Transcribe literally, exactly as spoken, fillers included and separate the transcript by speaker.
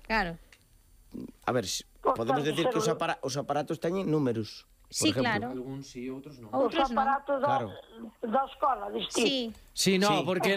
Speaker 1: Claro.
Speaker 2: A ver, podemos
Speaker 3: Portanto,
Speaker 2: decir que os,
Speaker 3: ser-
Speaker 2: apara os aparatos teñen números.
Speaker 1: Sí,
Speaker 2: por exemplo.
Speaker 1: claro.
Speaker 4: Algúns sí, outros non.
Speaker 3: Os
Speaker 1: Outros non.
Speaker 3: aparatos da,
Speaker 2: Claro.
Speaker 3: da escola, diste.
Speaker 1: Sí.
Speaker 4: Sí, no,
Speaker 2: Sí.
Speaker 4: porque